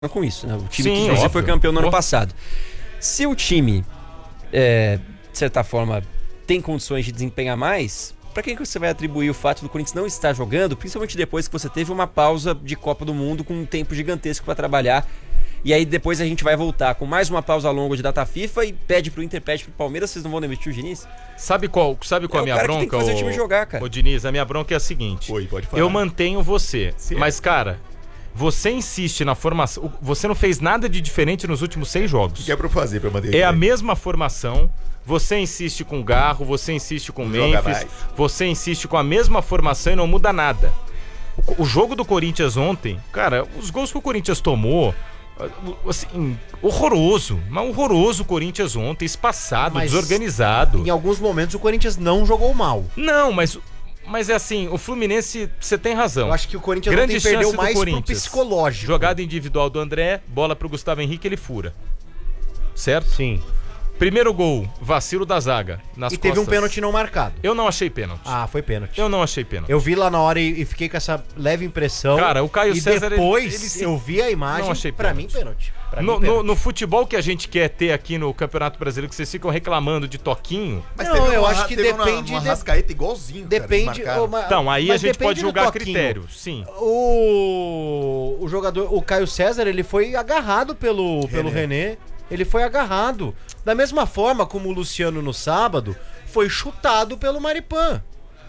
com isso, né? O time Sim, que inclusive foi campeão no ano Óbvio. passado. Se o time, de certa forma, tem condições de desempenhar mais, pra quem que você vai atribuir o fato do Corinthians não estar jogando, principalmente depois que você teve uma pausa de Copa do Mundo com um tempo gigantesco pra trabalhar, e aí depois a gente vai voltar com mais uma pausa longa de data FIFA e pede pro Inter, pede pro Palmeiras, vocês não vão demitir o Diniz? Sabe qual a minha o cara bronca? que tem que fazer o time jogar, cara. Ô Diniz, a minha bronca é a seguinte. Oi, pode falar. Eu mantenho você, Sim. mas cara, você insiste na formação, você não fez nada de diferente nos últimos 6 jogos. O que é pra eu fazer pra manter? É a mesma formação, você insiste com o Garro, você insiste com o Joga Memphis, mais. você insiste com a mesma formação e não muda nada. O jogo do Corinthians ontem, cara, os gols que o Corinthians tomou, assim, horroroso, mas horroroso o Corinthians ontem, espaçado, Mas desorganizado. Em alguns momentos o Corinthians não jogou mal. Não, mas é assim, o Fluminense, você tem razão. Eu acho que o Corinthians Grande ontem perdeu chance do mais pro Corinthians. psicológico. Jogada individual do André, bola pro Gustavo Henrique, ele fura. Certo? Sim. Primeiro gol, vacilo da zaga. Nas E teve um costas. pênalti não marcado. Eu não achei pênalti. Ah, foi pênalti. Eu não achei pênalti. Eu vi lá na hora e fiquei com essa leve impressão. Cara, o Caio e César, depois ele se- eu vi a imagem, Não achei pra mim pênalti. pênalti. Pra No, mim, pênalti. no futebol que a gente quer ter aqui no Campeonato Brasileiro, que vocês ficam reclamando de toquinho. Mas Não, teve eu uma- acho que teve depende uma de- Rascaeta igualzinho, cara, Depende. marcaram. Então, aí a mas gente depende pode do julgar a toquinho. critério, sim. O jogador, o Caio César, ele foi agarrado pelo René. Ele foi agarrado. Da mesma forma como o Luciano no sábado foi chutado pelo Maripan.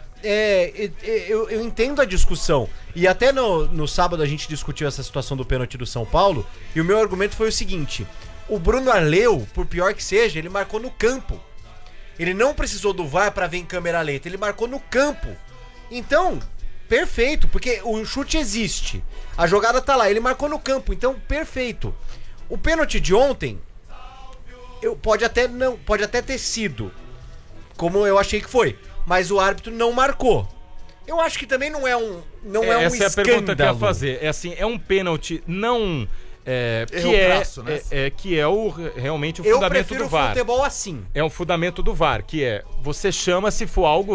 Eu entendo a discussão. E até no sábado a gente discutiu essa situação do pênalti do São Paulo. E o meu argumento foi o seguinte: o Bruno Arleu, por pior que seja, ele marcou no campo. Ele não precisou do VAR pra ver em câmera lenta, ele marcou no campo. Então, perfeito, porque o chute existe. A jogada tá lá, ele marcou no campo, então perfeito. O pênalti de ontem pode até ter sido como eu achei que foi, mas o árbitro não marcou. Eu acho que também não é um Essa é a escândalo. pergunta que eu ia fazer. É assim, é um pênalti não... Erro crasso, né? que é realmente o Eu fundamento prefiro do o VAR. futebol assim. É um fundamento do VAR, que é, você chama se for algo...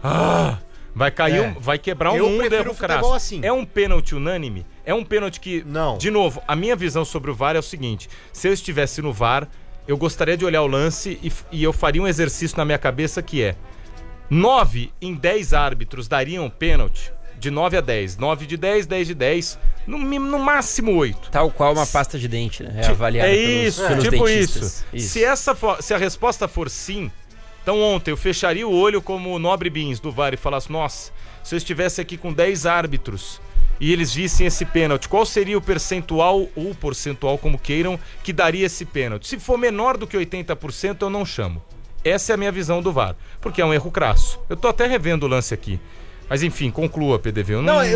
vai cair, vai quebrar um Eu mundo, prefiro erro o futebol crasso. assim. É um pênalti unânime? É um pênalti que... Não. De novo, a minha visão sobre o VAR é o seguinte: se eu estivesse no VAR, eu gostaria de olhar o lance e eu faria um exercício na minha cabeça que é: 9 em 10 árbitros dariam pênalti, de 9 a 10. 9 de 10, 10 de 10, no máximo 8. Tal qual uma pasta de dente, né? É avaliada pelos tipo dentistas. isso. Se a resposta for sim, então ontem eu fecharia o olho como o Nobre Bins do VAR e falasse: nossa, se eu estivesse aqui com 10 árbitros e eles vissem esse pênalti, qual seria o percentual, ou porcentual como queiram, que daria esse pênalti? Se for menor do que 80%, eu não chamo. Essa é a minha visão do VAR, porque é um erro crasso. Eu tô até revendo o lance aqui. Mas enfim, conclua, PDV.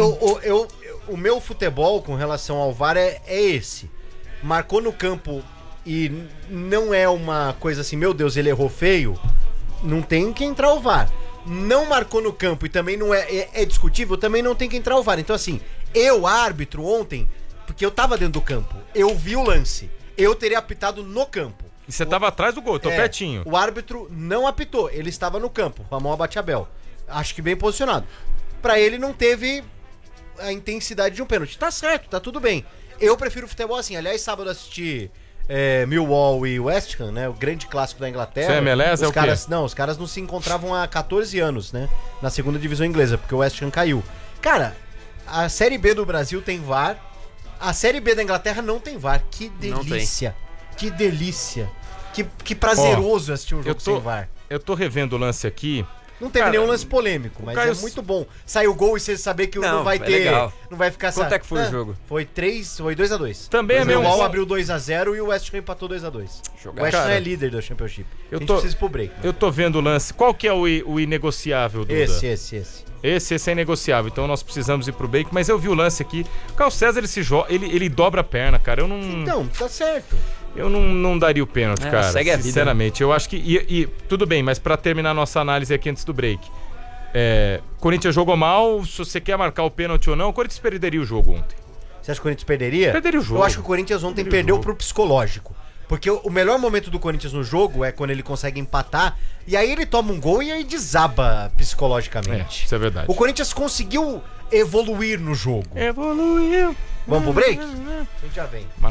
O meu futebol com relação ao VAR é esse. Marcou no campo e não é uma coisa assim, meu Deus, ele errou feio, não tem que entrar o VAR. Não marcou no campo e também não é discutível, também não tem que entrar o VAR. Então assim, eu, árbitro, ontem, porque eu tava dentro do campo, eu vi o lance, eu teria apitado no campo. E você tava atrás do gol, eu tô pertinho. O árbitro não apitou, ele estava no campo, Ramon Abate-Abel. Acho que bem posicionado. Pra ele não teve a intensidade de um pênalti. Tá certo, tá tudo bem. Eu prefiro futebol assim. Aliás, sábado eu assisti Millwall e West Ham, né? O grande clássico da Inglaterra. Você é MLS, os é o caras, quê? Não, os caras não se encontravam há 14 anos, né? Na segunda divisão inglesa, porque o West Ham caiu. Cara, a Série B do Brasil tem VAR. A Série B da Inglaterra não tem VAR. Que delícia. Que delícia. Que prazeroso assistir um jogo sem VAR. Eu tô revendo o lance aqui. Não teve Cara, nenhum lance polêmico, mas Caio... é muito bom. Sai o gol e você saber que não vai ter. Legal. Não vai ficar Quanto é que foi o jogo? Foi 2-2. Também é O mesmo. Millwall abriu 2-0 e o West Ham empatou 2-2. O West Ham é líder do Championship. A gente precisa ir pro break. Eu tô vendo o lance. Qual que é o inegociável, Duda? Esse. Esse é inegociável, então nós precisamos ir pro break. Mas eu vi o lance aqui. O Caio César, ele dobra a perna, cara. Eu não... Então, tá certo. Eu não daria o pênalti, cara. Segue a vida. Sinceramente, eu acho que... E tudo bem, mas pra terminar nossa análise aqui antes do break. Corinthians jogou mal, se você quer marcar o pênalti ou não, o Corinthians perderia o jogo ontem. Você acha que o Corinthians perderia? Perderia o jogo. Eu acho que o Corinthians ontem perdeu pro psicológico. Porque o melhor momento do Corinthians no jogo é quando ele consegue empatar, e aí ele toma um gol e aí desaba psicologicamente. Isso é verdade. O Corinthians conseguiu evoluir no jogo. Evoluiu. Vamos pro break? A gente já vem.